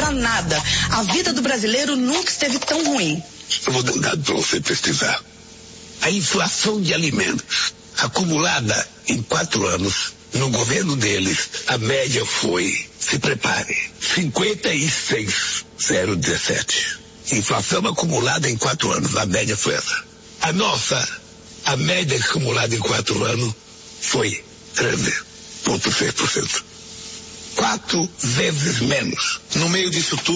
nada. A vida do brasileiro nunca esteve tão ruim. Eu vou dar um dado para você pesquisar. A inflação de alimentos acumulada em 4 anos, no governo deles, a média foi, se prepare, 56,017. Inflação acumulada em 4 anos, a média foi essa. A média acumulada em 4 anos foi 13,6%. 4 vezes menos. No meio disso tudo,